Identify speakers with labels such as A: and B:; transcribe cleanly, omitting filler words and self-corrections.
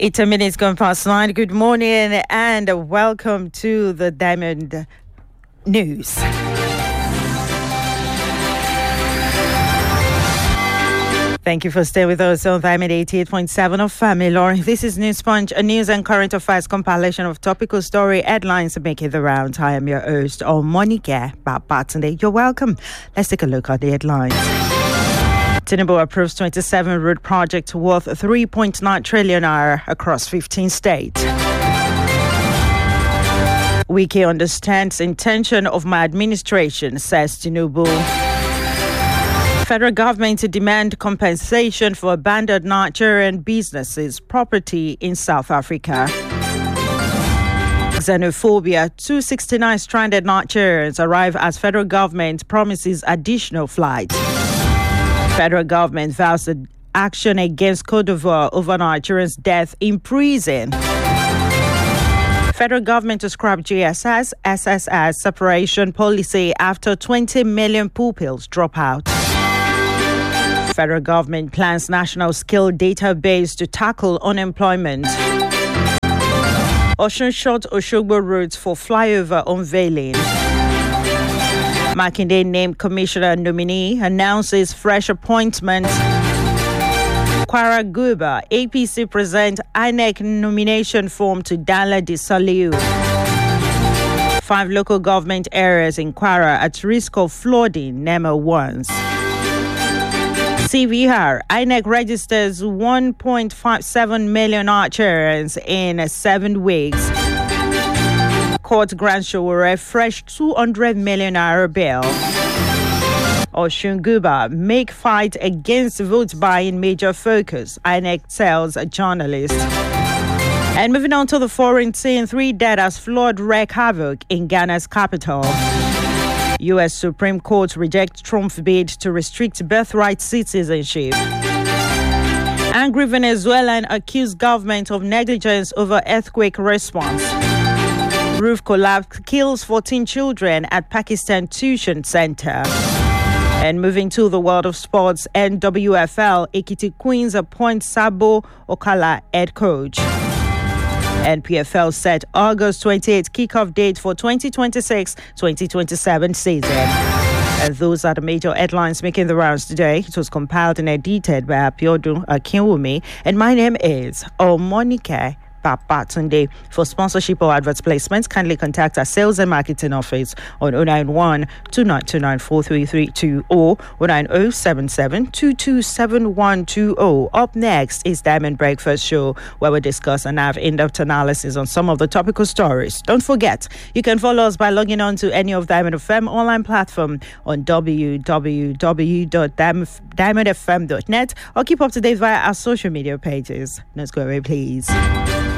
A: It's a minute gone past 9. Good morning and welcome to the Diamond News. Thank you for staying with us on Diamond 88.7 of Family Law. This is News Punch, a news and current affairs compilation of topical story headlines making the rounds. I am your host, Omonike Babatunde. You're welcome. Let's take a look at the headlines. Tinubu approves 27 road projects worth 3.9 trillion naira across 15 states. Wike understands intention of my administration, says Tinubu. Federal government to demand compensation for abandoned Nigerian businesses' property in South Africa. Xenophobia. 269 stranded Nigerians arrive as federal government promises additional flights. Federal government vows the action against Cote d'Ivoire over Nigerians' death in prison. Federal government to scrap GSS, SSS separation policy after 20 million pupils drop out. Federal government plans national skill database to tackle unemployment. Osun short Oshogbo roads for flyover unveiling. Makinde named commissioner nominee announces fresh appointment. Kwara Guba, APC present INEC nomination form to Dala de Saliu. 5 local government areas in Kwara at risk of flooding, NEMA warns. CVR, INEC registers 1.57 million Nigerians in 7 weeks. Court grants Showore fresh 200 million naira bail. Osun Guba, make fight against vote buying major focus, INEC tells a journalist. And moving on to the foreign scene, 3 dead as flood wreak havoc in Ghana's capital. U.S. Supreme Court rejects Trump's bid to restrict birthright citizenship. Angry Venezuelan accused government of negligence over earthquake response. Roof collapse kills 14 children at Pakistan tuition center. And moving to the world of sports, NWFL, Ekiti Queens appoints Sabo Okala head coach. NPFL set August 28th kickoff date for 2026-2027 season. And those are the major headlines making the rounds today. It was compiled and edited by Abiodun Akinwumi. And my name is Omonike Babatunde. For sponsorship or advert placements, kindly contact our sales and marketing office on 091-2929-4332 or 090-77-227120. Up next is Diamond Breakfast Show, where we discuss and have in-depth analysis on some of the topical stories. Don't forget, you can follow us by logging on to any of Diamond FM online platform on www.diamondfm.net or keep up to date via our social media pages. Let's go away, please.